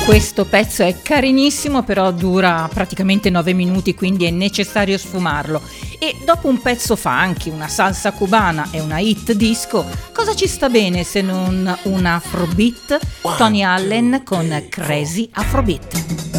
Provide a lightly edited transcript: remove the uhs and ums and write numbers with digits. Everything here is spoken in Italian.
Questo pezzo è carinissimo, però dura praticamente 9 minuti, quindi è necessario sfumarlo. E dopo un pezzo funky, una salsa cubana e una hit disco, cosa ci sta bene se non un afrobeat? Tony Allen con Crazy Afrobeat.